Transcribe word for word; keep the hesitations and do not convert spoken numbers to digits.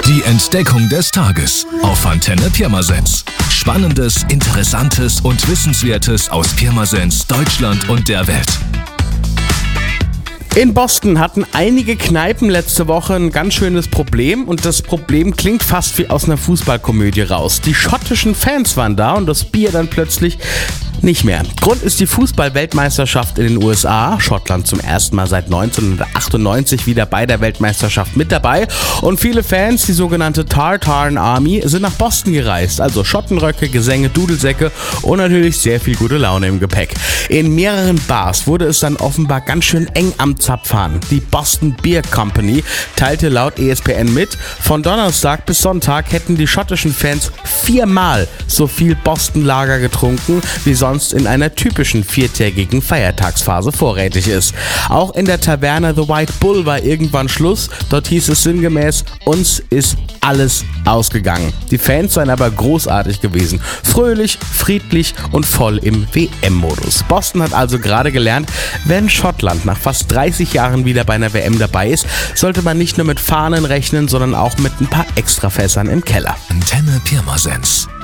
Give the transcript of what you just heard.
Die Entdeckung des Tages auf Antenne Pirmasens. Spannendes, Interessantes und Wissenswertes aus Pirmasens, Deutschland und der Welt. In Boston hatten einige Kneipen letzte Woche ein ganz schönes Problem und das Problem klingt fast wie aus einer Fußballkomödie raus. Die schottischen Fans waren da und das Bier dann plötzlich nicht mehr. Grund ist die Fußball-Weltmeisterschaft in den U S A. Schottland zum ersten Mal seit neunzehnhundertachtundneunzig wieder bei der Weltmeisterschaft mit dabei. Und viele Fans, die sogenannte Tartan Army, sind nach Boston gereist. Also Schottenröcke, Gesänge, Dudelsäcke und natürlich sehr viel gute Laune im Gepäck. In mehreren Bars wurde es dann offenbar ganz schön eng am Zapfhahn. Die Boston Beer Company teilte laut E S P N mit, von Donnerstag bis Sonntag hätten die schottischen Fans viermal so viel Boston Lager getrunken, wie sonst in einer typischen viertägigen Feiertagsphase vorrätig ist. Auch in der Taverne The White Bull war irgendwann Schluss. Dort hieß es sinngemäß, uns ist alles ausgegangen. Die Fans seien aber großartig gewesen. Fröhlich, friedlich und voll im W M-Modus. Boston hat also gerade gelernt, wenn Schottland nach fast dreißig Jahren wieder bei einer W M dabei ist, sollte man nicht nur mit Fahnen rechnen, sondern auch mit ein paar Extrafässern im Keller. Antenne Pirmasens.